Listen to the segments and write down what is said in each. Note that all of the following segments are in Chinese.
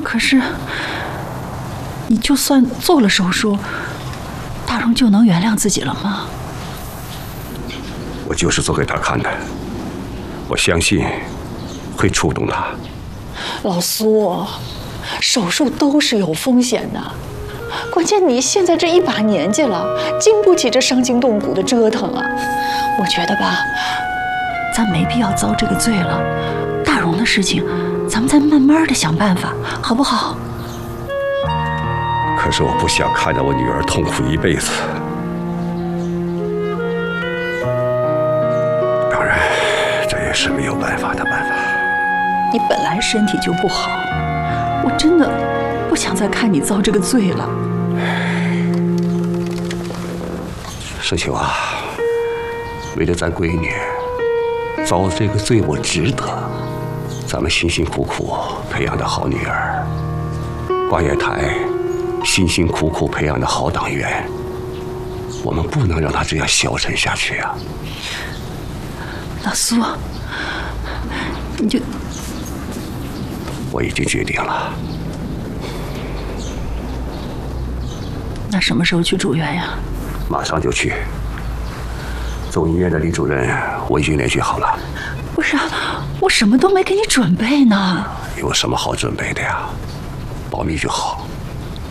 可是，你就算做了手术，大荣就能原谅自己了吗？ 我就是做给他看的，我相信会触动他。 老苏，手术都是有风险的，关键你现在这一把年纪了，经不起这伤筋动骨的折腾啊。我觉得吧，咱没必要遭这个罪了。大荣的事情，咱们再慢慢的想办法，好不好？ 可是我不想看到我女儿痛苦一辈子。当然，这也是没有办法的办法。 你本来身体就不好，我真的不想再看你遭这个罪了。 盛秋啊，为了咱闺女遭这个罪，我值得。咱们辛辛苦苦培养的好女儿，挂月台辛辛苦苦培养的好党员，我们不能让她这样消沉下去啊！ 老苏，你就…… 我已经决定了。 那什么时候去住院呀？ 马上就去。总医院的李主任我已经联系好了。 不是啊，我什么都没给你准备呢。 有什么好准备的呀？保密就好。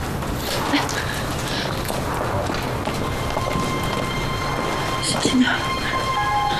小心点。